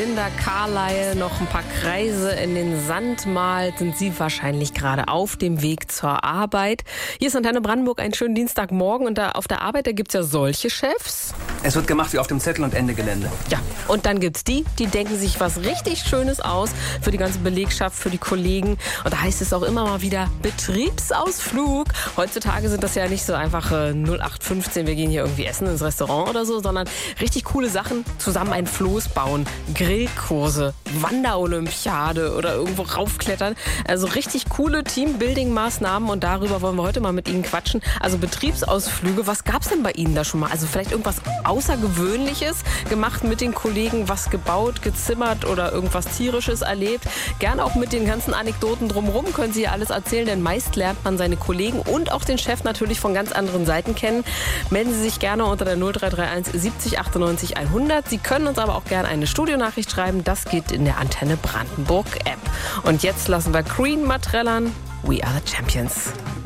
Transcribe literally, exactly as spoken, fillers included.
Linda Carlisle noch ein paar Kreise in den Sand malt, sind Sie wahrscheinlich gerade auf dem Weg zur Arbeit. Hier ist Antenne Brandenburg, einen schönen Dienstagmorgen und da auf der Arbeit, da gibt's ja solche Chefs. Es wird gemacht wie auf dem Zettel und Ende Gelände. Ja, und dann gibt's die, die denken sich was richtig Schönes aus für die ganze Belegschaft, für die Kollegen. Und da heißt es auch immer mal wieder Betriebsausflug. Heutzutage sind das ja nicht so einfach äh, null acht fünfzehn, wir gehen hier irgendwie essen ins Restaurant oder so, sondern richtig coole Sachen, zusammen ein Floß bauen, Grillkurse, Wanderolympiade oder irgendwo raufklettern. Also richtig coole Teambuilding-Maßnahmen und darüber wollen wir heute mal mit Ihnen quatschen. Also Betriebsausflüge, was gab's denn bei Ihnen da schon mal? Also vielleicht irgendwas Außergewöhnliches gemacht mit den Kollegen, was gebaut, gezimmert oder irgendwas Tierisches erlebt. Gerne auch mit den ganzen Anekdoten drumherum können Sie hier alles erzählen, denn meist lernt man seine Kollegen und auch den Chef natürlich von ganz anderen Seiten kennen. Melden Sie sich gerne unter der null drei drei eins siebzig achtundneunzig hundert. Sie können uns aber auch gerne eine Studionachricht schreiben. Das geht in der Antenne Brandenburg App. Und jetzt lassen wir Queen mal trällern. We are the champions.